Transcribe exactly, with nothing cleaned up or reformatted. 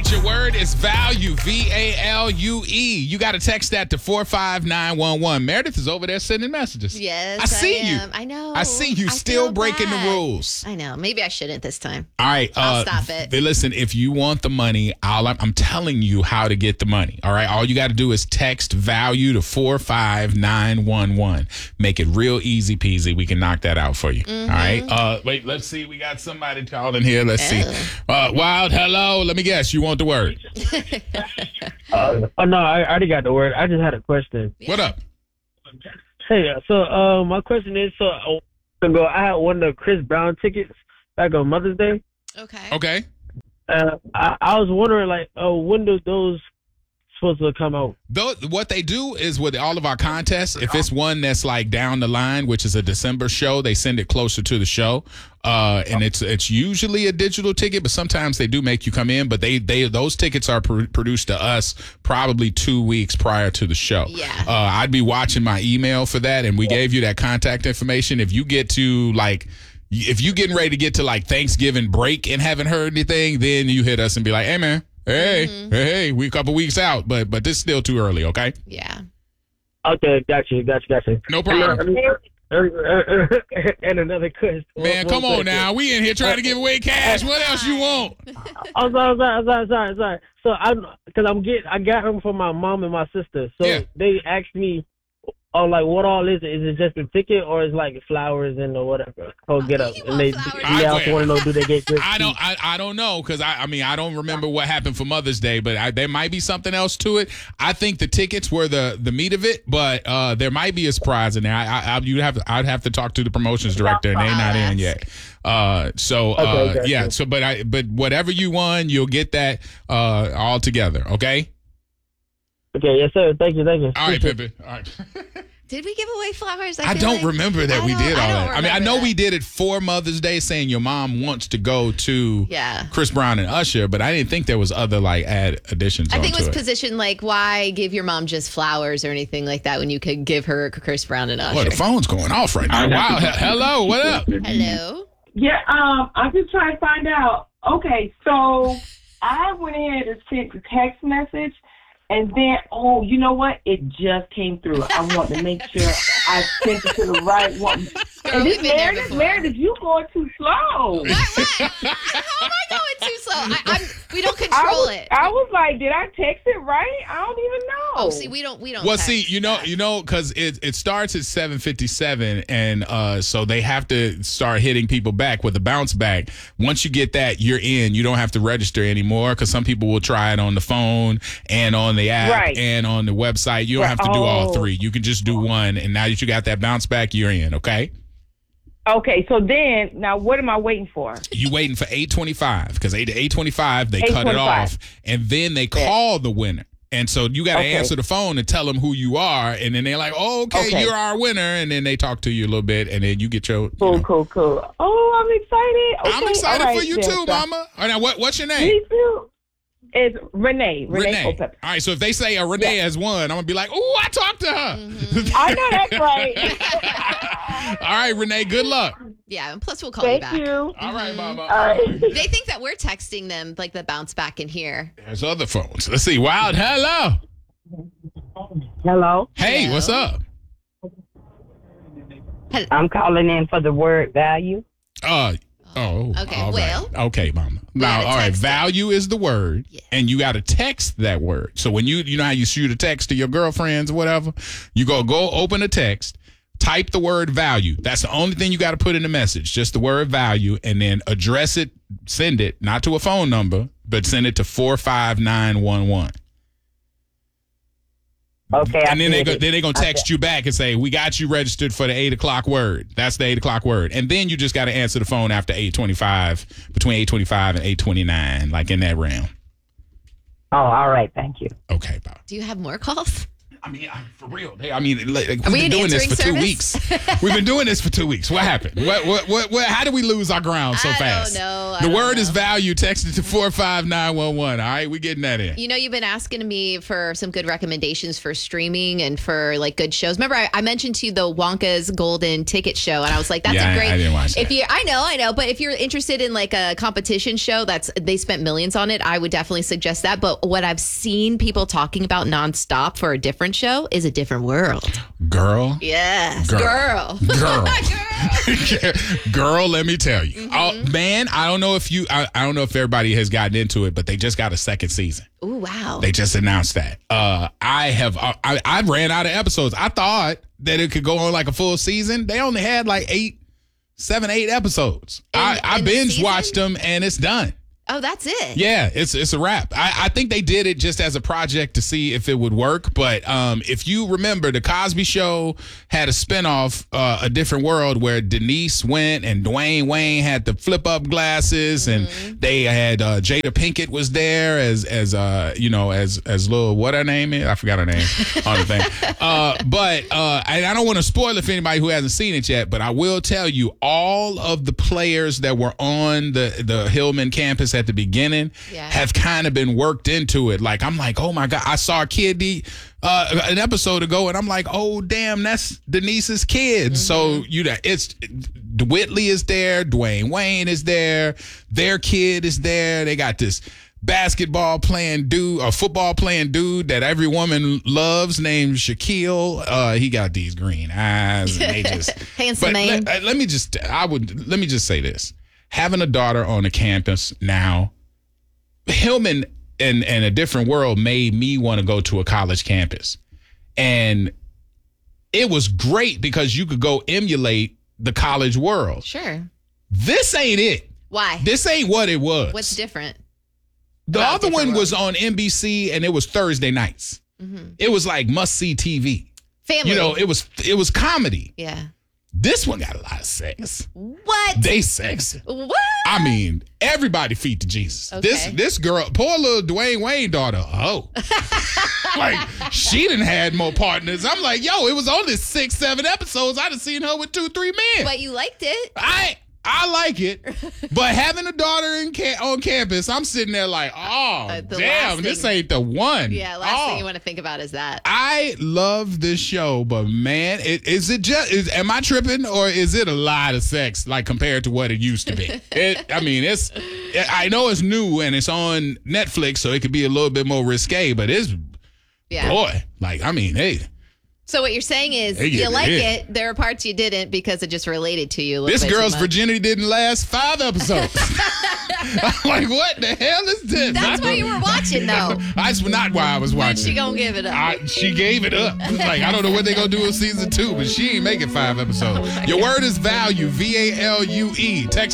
right, your word is value, V A L U E. You got to text that to four five nine one one. Meredith is over there sending messages. Yes, I see I you. am. I know. I see you I still feel breaking bad. the rules. I know. Maybe I shouldn't this time. All right. I'll uh, stop it. th- Listen, if you want the money, I'll, I'm telling you how to get the money. All right. All you got to do is text value to four five nine one one. Make it real easy peasy. We can knock that out for you. Mm-hmm. All right. Uh, wait, let's see. We got somebody calling here. Let's see. Oh. Uh, Wild, hello. Let me guess. You want the word? Uh, oh no, I already got the word. I just had a question. What up? Hey, uh, so uh, my question is, so a week ago I had one of the Chris Brown tickets back on Mother's Day. Okay. Okay. Uh, I, I was wondering, like, uh, when do those supposed to come out? Though, what they do is with all of our contests, if it's one that's like down the line, which is a December show, they send it closer to the show. Uh, and it's it's usually a digital ticket, but sometimes they do make you come in. But they they those tickets are pr- produced to us probably two weeks prior to the show. Yeah. Uh, I'd be watching my email for that, and we gave you that contact information. If you get to like. If you getting ready to get to like Thanksgiving break and haven't heard anything, then you hit us and be like, "Hey man, hey, Mm-hmm. hey, hey, we a couple weeks out, but but this is still too early, okay?" Yeah. Okay, got you, got you, got you. No problem. And another question. Man, One- come one on question. now. We in here trying to give away cash. What else you want? I'm sorry, I'm sorry, I'm sorry, sorry, sorry. So I'm, cause I'm get, I got them from my mom and my sister. So Yeah. they asked me, oh, like, what all is it? Is it just a ticket or is like flowers and or whatever? Oh, get up. You And they, want flowers. they I- also want to know, do they get good? I don't. I, I don't know because I. I mean, I don't remember what happened for Mother's Day, but I, there might be something else to it. I think the tickets were the the meat of it, but uh, there might be a surprise in there. I, I, I you have. I'd have to talk to the promotions director, and they're not in yet. Uh, so uh, Okay, gotcha. yeah. So, but I. But whatever you won, you'll get that uh all together. Okay. Okay, yes, sir. Thank you, thank you. All right, Pippin. All right. Did we give away flowers? I feel don't like- remember that I we don't- did all I don't that. I mean, I remember know that. we did it for Mother's Day, saying your mom wants to go to Yeah. Chris Brown and Usher, but I didn't think there was other like add additions. I think it onto was positioned like, why give your mom just flowers or anything like that when you could give her Chris Brown and Usher? Well, the phone's going off right now. Wow. he- Hello. What up? Hello. Yeah, um, I'm just trying to find out. Okay, so I went ahead and sent the text message, and then, oh, you know what? It just came through. I want to make sure I sent it to the right one. Girl, and we've this been there Meredith, before. Meredith, you going too slow. What? What? How am I going too slow? I, I'm, we don't I control was, it. I was like, did I text it right? I don't even know. Oh, see, we don't. We don't. Well, text see, you know, that. you know, because it it starts at seven fifty seven, and uh, so they have to start hitting people back with a bounce back. Once you get that, you're in. You don't have to register anymore because some people will try it on the phone and on the app Right. and on the website. You don't Right. have to do all Oh. three. You can just do one, and now that you got that bounce back, you're in. Okay. Okay, so then, now what am I waiting for? You waiting for eight twenty five because eight eight twenty five they cut it eight twenty-five. off, and then they call the winner. And so you got to Okay. answer the phone and tell them who you are, and then they're like, "Oh, okay, Okay. you're our winner." And then they talk to you a little bit, and then you get your. You Cool, know. cool, cool. Oh, I'm excited. Okay, I'm excited all right, for you then, too, so- Mama. All right, now what, what's your name? Me too. It's Renee. Renee, Renee. Culpepper. All right, so if they say a Renee has won, I'm gonna be like, "Oh, I talked to her." I know that's right. All right, Renee. Good luck. Yeah, and plus we'll call you Thank back. you. All right, Mama. All right. They think that we're texting them like the bounce back in here. There's other phones. Let's see. Wild. Hello. Hello, Hey, Hello. what's up? I'm calling in for the word value. Uh. Oh. Okay, all right. well, Okay, Mama. Now, gotta all right. text it. Value is the word, Yeah. and you got to text that word. So when you, you know how you shoot a text to your girlfriends or whatever, you go go open a text, type the word value. That's the only thing you got to put in the message, just the word value, and then address it. Send it not to a phone number, but send it to four five nine one one. Okay, I And then they did go, it. then they gonna text you back and say, "We got you registered for the eight o'clock word." That's the eight o'clock word, and then you just got to answer the phone after eight twenty five, between eight twenty five and eight twenty nine, like in that realm. Oh, all right, thank you. Okay, Bob. do you have more calls? I mean, I, for real. They, I mean, like, we've we been an doing this for answering two service? weeks. We've been doing this for two weeks. What happened? What, what, what, what, how did we lose our ground so I don't fast? know. I The don't word know. is value. Text it to four five nine one one. All right, we getting that in. You know, you've been asking me for some good recommendations for streaming and for like good shows. Remember, I, I mentioned to you the Wonka's Golden Ticket Show, and I was like, "That's Yeah, a I- great." I didn't watch that. If you, I know, I know, but if you're interested in like a competition show, that's they spent millions on it, I would definitely suggest that. But what I've seen people talking about nonstop for a different show is A Different World. Girl. Yes, Girl. girl, Girl. Girl. Girl, let me tell you. Mm-hmm. Oh, man, I don't know if you, I, I don't know if everybody has gotten into it, but they just got a second season. Ooh, wow. They just announced that. Uh, I have, uh, I, I ran out of episodes. I thought that it could go on like a full season. They only had like eight, seven, eight episodes. In- I, I in the binge season? watched them and it's done. Oh, that's it. Yeah, it's it's a wrap. I, I think they did it just as a project to see if it would work. But um, if you remember, the Cosby Show had a spinoff, uh, A Different World, where Denise went and Dwayne Wayne had the flip up glasses, Mm-hmm. and they had uh, Jada Pinkett was there as as uh you know as as little what her name is, I forgot her name on the thing. Uh, but uh, and I don't want to spoil it for anybody who hasn't seen it yet. But I will tell you, all of the players that were on the the Hillman campus at the beginning Yeah. have kind of been worked into it. Like, I'm like, oh my God, I saw a kid the, uh, an episode ago and I'm like, oh damn, that's Denise's kid. So you know, it's Whitley is there, Dwayne Wayne is there, their kid is there. They got this basketball playing dude, a football playing dude that every woman loves named Shaquille. Uh, he got these green eyes and they just Handsome but man. let, uh, let me just I would let me just say this. Having a daughter on the campus now, Hillman and, and A Different World made me want to go to a college campus. And it was great because you could go emulate the college world. Sure. This ain't it. Why? This ain't what it was. What's different? The about other Different one was World? on N B C and it was Thursday nights. Mm-hmm. It was like must-see T V. Family. You know, it was it was comedy. yeah. This one got a lot of sex. What? They sexy. What? I mean, everybody feet to Jesus. Okay. This this girl, poor little Dwayne Wayne daughter, oh. Like, she done had more partners. I'm like, yo, it was only six, seven episodes. I'd have seen her with two, three men. But you liked it. I I like it, but having a daughter in ca- on campus, I'm sitting there like, oh, Uh, the damn, last this thing- ain't the one. Yeah, last oh. thing you want to think about is that. I love this show, but man, it, is it just? Is, am I tripping, or is it a lot of sex like compared to what it used to be? It, I mean, it's. I know it's new and it's on Netflix, so it could be a little bit more risque. But it's Yeah. boy, like I mean, hey, So what you're saying is They you get like hit. it. There are parts you didn't because it just related to you. A little this bit too girl's much. virginity didn't last five episodes. I'm like, what the hell is this? That's I why you don't- were watching, though. That's not why I was When watching. she gonna give it up? I, she gave it up. Like, I don't know what they're going to do in season two, but she ain't making five episodes. Your word is value, V A L U E. Text